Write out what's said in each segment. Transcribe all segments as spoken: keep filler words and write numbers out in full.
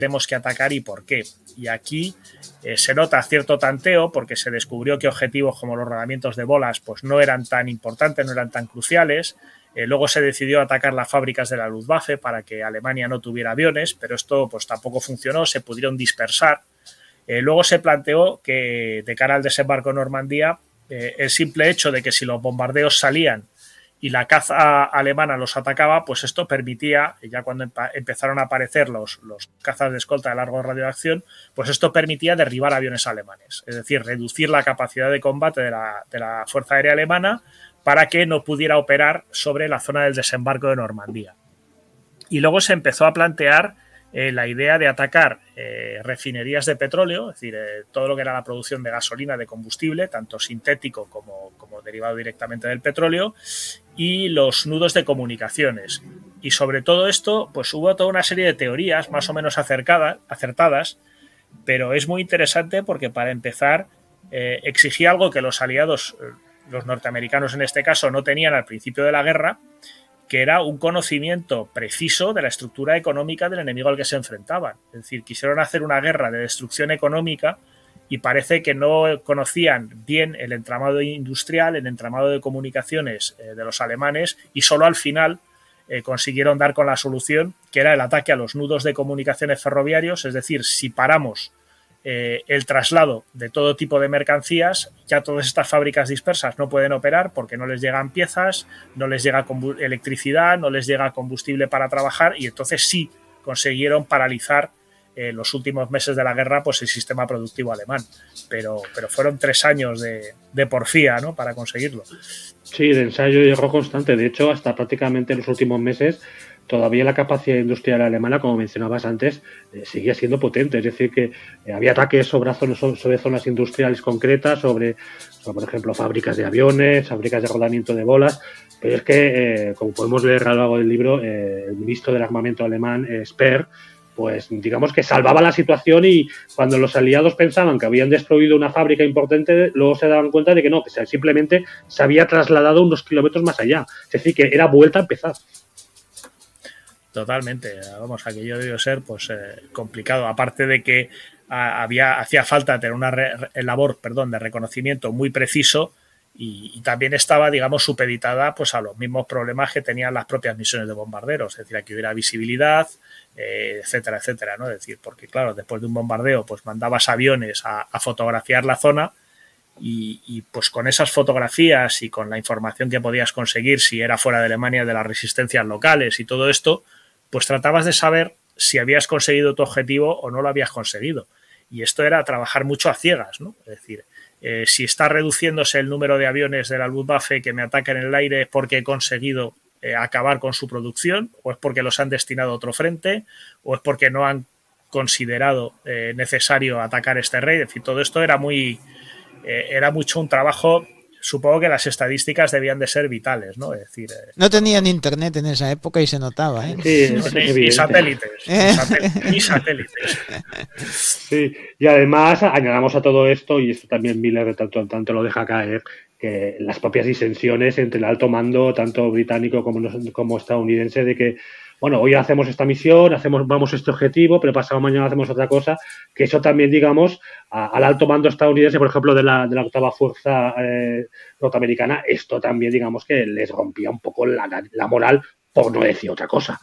tenemos que atacar y por qué. Y aquí eh, se nota cierto tanteo porque se descubrió que objetivos como los rodamientos de bolas pues no eran tan importantes, no eran tan cruciales. Eh, luego se decidió atacar las fábricas de la Luftwaffe para que Alemania no tuviera aviones, pero esto pues tampoco funcionó, se pudieron dispersar. Eh, luego se planteó que de cara al desembarco en Normandía, eh, el simple hecho de que si los bombardeos salían y la caza alemana los atacaba, pues esto permitía, ya cuando empezaron a aparecer los, los cazas de escolta de largo radio de acción, pues esto permitía derribar aviones alemanes, es decir, reducir la capacidad de combate de la, de la Fuerza Aérea Alemana para que no pudiera operar sobre la zona del desembarco de Normandía. Y luego se empezó a plantear eh, la idea de atacar eh, refinerías de petróleo, es decir, eh, todo lo que era la producción de gasolina, de combustible, tanto sintético como, como derivado directamente del petróleo, y los nudos de comunicaciones. Y sobre todo esto, pues hubo toda una serie de teorías más o menos acercadas, acertadas, pero es muy interesante porque para empezar eh, exigía algo que los aliados, los norteamericanos en este caso, no tenían al principio de la guerra, que era un conocimiento preciso de la estructura económica del enemigo al que se enfrentaban. Es decir, quisieron hacer una guerra de destrucción económica y parece que no conocían bien el entramado industrial, el entramado de comunicaciones eh, de los alemanes, y solo al final eh, consiguieron dar con la solución, que era el ataque a los nudos de comunicaciones ferroviarios. Es decir, si paramos eh, el traslado de todo tipo de mercancías, ya todas estas fábricas dispersas no pueden operar porque no les llegan piezas, no les llega electricidad, no les llega combustible para trabajar, y entonces sí consiguieron paralizar en los últimos meses de la guerra pues el sistema productivo alemán, pero, pero fueron tres años de, de porfía, ¿no?, para conseguirlo. Sí, de ensayo y error constante. De hecho, hasta prácticamente los últimos meses todavía la capacidad industrial alemana, como mencionabas antes, eh, seguía siendo potente. Es decir, que eh, había ataques sobre zonas, sobre zonas industriales concretas, sobre, sobre, por ejemplo, fábricas de aviones, fábricas de rodamiento de bolas. Pero es que, eh, como podemos leer a lo largo del libro, eh, el ministro del armamento alemán, eh, Speer, pues digamos que salvaba la situación, y cuando los aliados pensaban que habían destruido una fábrica importante, luego se daban cuenta de que no, que simplemente se había trasladado unos kilómetros más allá. Es decir, que era vuelta a empezar. Totalmente, vamos, aquello debió ser pues eh, complicado, aparte de que a, había hacía falta tener una re, labor, perdón, de reconocimiento muy preciso, y, y también estaba, digamos, supeditada pues a los mismos problemas que tenían las propias misiones de bombarderos, es decir, aquí hubiera visibilidad, eh, etcétera, etcétera, ¿no? Es decir, porque claro, después de un bombardeo pues mandabas aviones a, a fotografiar la zona, y, y pues con esas fotografías y con la información que podías conseguir, si era fuera de Alemania, de las resistencias locales y todo esto, pues tratabas de saber si habías conseguido tu objetivo o no lo habías conseguido. Y esto era trabajar mucho a ciegas, ¿no? Es decir, eh, si está reduciéndose el número de aviones de la Luftwaffe que me atacan en el aire, ¿es porque he conseguido eh, acabar con su producción? ¿O es porque los han destinado a otro frente? ¿O es porque no han considerado eh, necesario atacar este rey? Es decir, todo esto era muy... Eh, era mucho un trabajo. Supongo que las estadísticas debían de ser vitales, ¿no? Es decir, eh, no tenían internet en esa época y se notaba, ¿eh? Sí, no, ni, y satélites, y satélites, y satélites. Sí, y además añadamos a todo esto, y esto también Miller tanto, tanto lo deja caer, que las propias disensiones entre el alto mando, tanto británico como, como estadounidense, de que, bueno, hoy hacemos esta misión, hacemos, vamos a este objetivo, pero pasado mañana hacemos otra cosa, que eso también, digamos, a, al alto mando estadounidense, por ejemplo, de la, de la octava fuerza eh, norteamericana, esto también, digamos, que les rompía un poco la, la moral, por no decir otra cosa.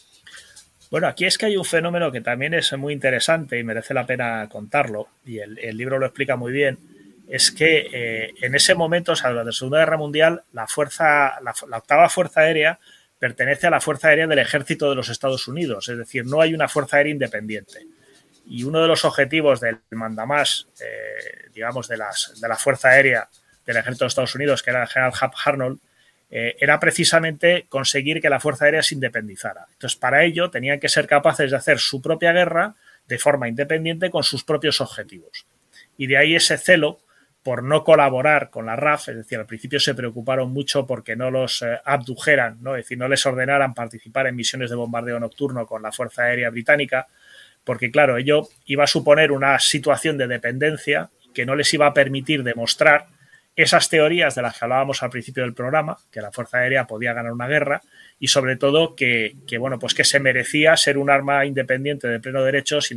Bueno, aquí es que hay un fenómeno que también es muy interesante y merece la pena contarlo, y el, el libro lo explica muy bien. Es que eh, en ese momento, o sea, durante la Segunda Guerra Mundial, la fuerza, la, la octava fuerza aérea pertenece a la Fuerza Aérea del Ejército de los Estados Unidos, es decir, no hay una Fuerza Aérea independiente. Y uno de los objetivos del mandamás, eh, digamos, de, las, de la Fuerza Aérea del Ejército de los Estados Unidos, que era el general Hap Arnold, eh, era precisamente conseguir que la Fuerza Aérea se independizara. Entonces, para ello, tenían que ser capaces de hacer su propia guerra de forma independiente con sus propios objetivos. Y de ahí ese celo por no colaborar con la R A F, es decir, al principio se preocuparon mucho porque no los eh, abdujeran, ¿no? Es decir, no les ordenaran participar en misiones de bombardeo nocturno con la Fuerza Aérea Británica, porque claro, ello iba a suponer una situación de dependencia que no les iba a permitir demostrar esas teorías de las que hablábamos al principio del programa, que la Fuerza Aérea podía ganar una guerra, y sobre todo que, que bueno, pues que se merecía ser un arma independiente de pleno derecho sin